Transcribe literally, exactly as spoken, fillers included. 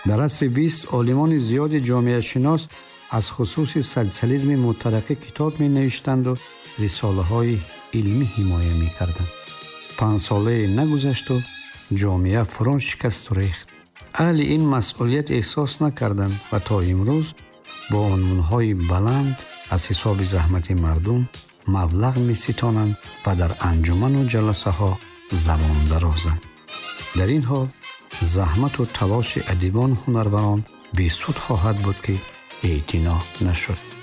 дар асри бист олимони зиёди ҷомеашинос аз хусуси социализми мутараққӣ китоб менавиштанду рисолаҳои илмӣ ҳимоя мекарданд. панҷсолае нагузашту ҷомеа фурӯн шикасту рехт. аҳли ин масъулият эҳсос накарданд ва то имрӯз бо унвонҳои баланд аз ҳисоби заҳмати мардум маблағ меситонанд ва дар анҷуману ҷаласаҳо забон дарозанд. дар ин ҳол заҳмату талоши адибону ҳунарварон бесуд хоҳад буд, ки эътино нашуд.